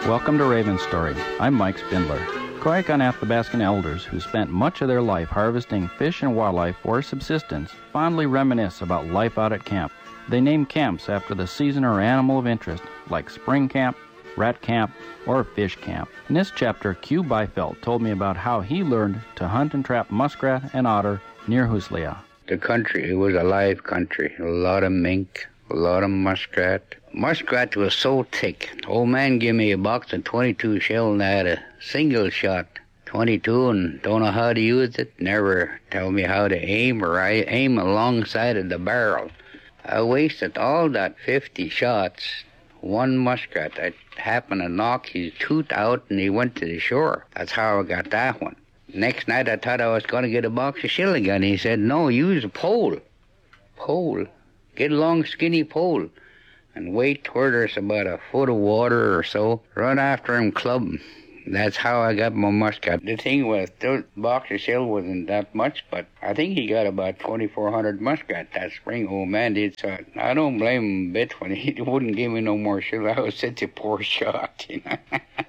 Welcome to Raven Story. I'm Mike Spindler. Koyukon Athabascan elders who spent much of their life harvesting fish and wildlife for subsistence fondly reminisce about life out at camp. They name camps after the season or animal of interest, like spring camp, rat camp, or fish camp. In this chapter, Q. Byfeld told me about how he learned to hunt and trap muskrat and otter near Huslia. The country, it was a live country. A lot of mink, a lot of muskrat. Muskrat was so thick. Old man gave me a box of 22 shell and I had a single shot 22 and don't know how to use it. Never tell me how to aim, or I aim alongside of the barrel. I wasted all that 50 shots. One muskrat, I happened to knock his tooth out and he went to the shore. That's how I got that one. Next night I thought I was going to get a box of shell again. He said, no, use a pole. Pole. Get a long skinny pole and wait where there's about a foot of water or so. Run after him, club him. That's how I got my muskrat. The thing was, the box of shell wasn't that much, but I think he got about 2,400 muskrat that spring. Old man did, so I don't blame him a bit when he wouldn't give me no more shell. I was such a poor shot, you know.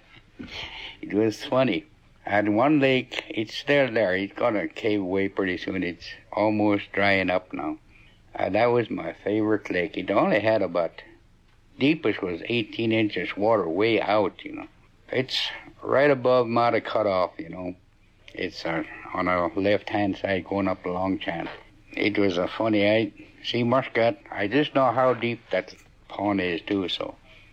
It was funny. At one lake, it's still there. It's going to cave away pretty soon. It's almost drying up now. That was my favorite lake. It only had about, deepest was 18 inches water way out, you know. It's right above Mata Cutoff, you know. It's on a left-hand side going up the Long Chant. It was a funny, I see muskrat. I just know how deep that pond is too, so.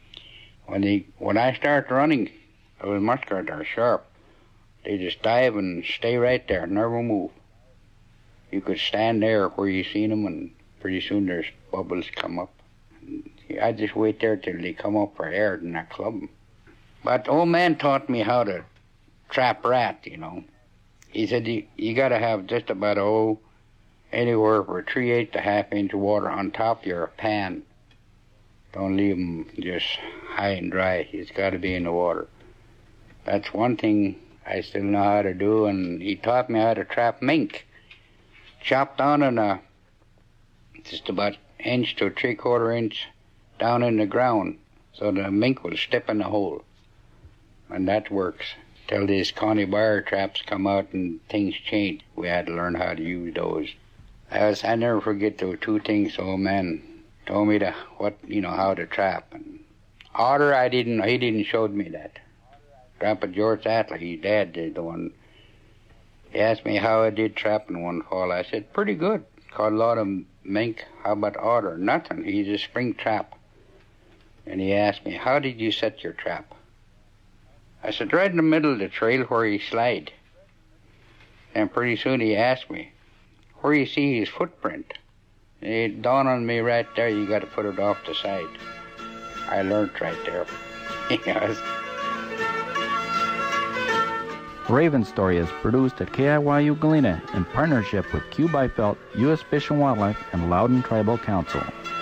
When I start running, those muskrat are sharp. They just dive and stay right there, never move. You could stand there where you seen them, and pretty soon there's bubbles come up. I just wait there till they come up for air, and I club them. But old man taught me how to trap rat, you know. He said you got to have just about anywhere for 3/8 to half inch of water on top of your pan. Don't leave them just high and dry. It's got to be in the water. That's one thing I still know how to do, and he taught me how to trap mink. Chopped down in just about inch to 3/4 inch down in the ground, so the mink will step in the hole. And that works till these Connie Bar traps come out and things change. We had to learn how to use those. I never forget those two things old man told me how to trap. And otter, he didn't show me that. Grandpa George Atler, his dad did the one. He asked me how I did trapping one fall. I said, pretty good. Caught a lot of mink. How about otter? Nothing. He's a spring trap. And he asked me, how did you set your trap? I said, right in the middle of the trail where he slide. And pretty soon he asked me, where you see his footprint? It dawned on me right there, you got to put it off the side. I learned right there. Yes. Raven Story is produced at KIYU Galena in partnership with Q. Byfeld, U.S. Fish and Wildlife, and Loudon Tribal Council.